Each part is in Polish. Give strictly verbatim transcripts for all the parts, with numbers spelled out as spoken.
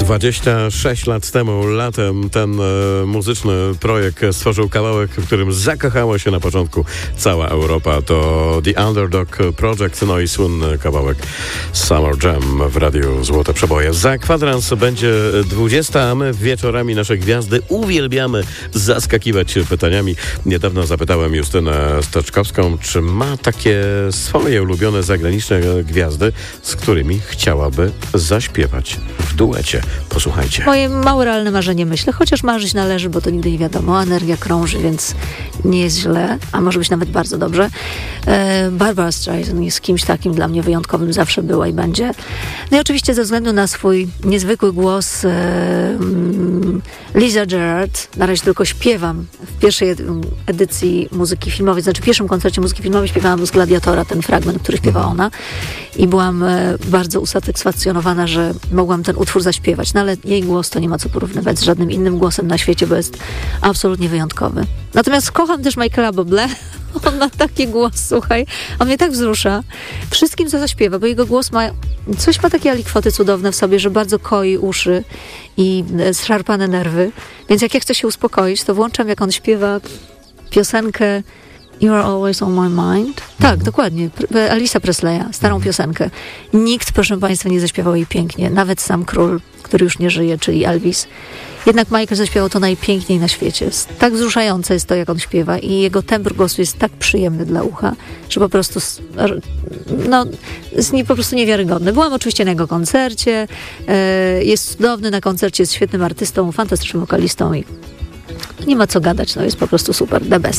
dwadzieścia sześć lat temu, latem, ten e, muzyczny projekt stworzył kawałek, w którym zakochała się na początku cała Europa. To The Underdog Project, no i słynny kawałek Summer Jam w Radiu Złote Przeboje. Za kwadrans będzie dwudziesta, a my wieczorami nasze gwiazdy uwielbiamy zaskakiwać się pytaniami. Niedawno zapytałem Justynę Steczkowską, czy ma takie swoje ulubione zagraniczne gwiazdy, z którymi chciałaby zaśpiewać w duecie. Posłuchajcie. Moje małe realne marzenie, myślę, chociaż marzyć należy, bo to nigdy nie wiadomo. Energia krąży, więc nie jest źle, a może być nawet bardzo dobrze. E, Barbara Streisand jest kimś takim dla mnie wyjątkowym, zawsze była i będzie. No i oczywiście ze względu na swój niezwykły głos e, Liza Gerard, na razie tylko śpiewam w pierwszej edycji muzyki filmowej, znaczy w pierwszym koncercie muzyki filmowej śpiewałam z Gladiatora ten fragment, który śpiewa ona i byłam e, bardzo usatysfakcjonowana, że mogłam ten utwór zaśpiewać, no ale jej głos to nie ma co porównywać z żadnym innym głosem na świecie, bo jest absolutnie wyjątkowy. Natomiast kocham też Michaela Bublé. On ma taki głos, słuchaj, on mnie tak wzrusza. Wszystkim, co zaśpiewa, bo jego głos ma, coś ma takie alikwoty cudowne w sobie, że bardzo koi uszy i zszarpane nerwy. Więc jak ja chcę się uspokoić, to włączam, jak on śpiewa piosenkę You Are Always On My Mind. Tak, mhm. dokładnie. Elvisa Presleya, starą mhm. piosenkę. Nikt, proszę Państwa, nie zaśpiewał jej pięknie. Nawet sam król, który już nie żyje, czyli Elvis. Jednak Michael zaśpiewał to najpiękniej na świecie. Tak wzruszające jest to, jak on śpiewa i jego tembr głosu jest tak przyjemny dla ucha, że po prostu no, jest nie, po prostu niewiarygodny. Byłam oczywiście na jego koncercie. Jest cudowny na koncercie, jest świetnym artystą, fantastycznym wokalistą i nie ma co gadać. No, jest po prostu super, the best.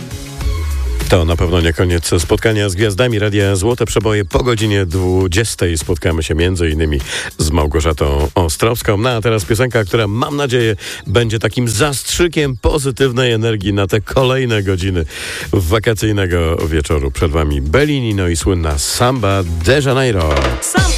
To na pewno nie koniec spotkania z gwiazdami Radia Złote Przeboje. Po godzinie dwudziestej spotkamy się między innymi z Małgorzatą Ostrowską. No a teraz piosenka, która mam nadzieję będzie takim zastrzykiem pozytywnej energii na te kolejne godziny wakacyjnego wieczoru. Przed wami Bellini, no i słynna Samba de Janeiro.